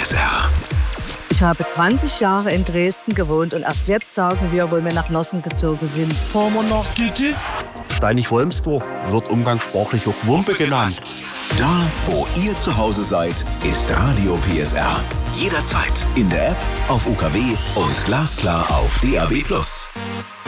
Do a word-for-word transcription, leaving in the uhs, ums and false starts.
S R. Ich habe zwanzig Jahre in Dresden gewohnt und erst jetzt sagen wir, wo wir nach Nossen gezogen sind, fahren wir nach Düte. Steinig-Wolmsdorf wird umgangssprachlich auch Wumpe genannt. Da, wo ihr zu Hause seid, ist Radio P S R. Jederzeit in der App, auf U K W und glasklar auf D A B plus.